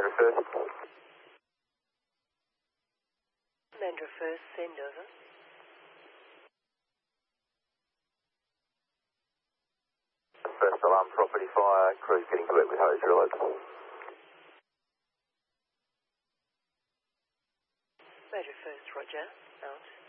Mandra first. Mandra first, send over. First alarm, property fire, crew's getting to work with hose drillers. Mandra first, roger, out.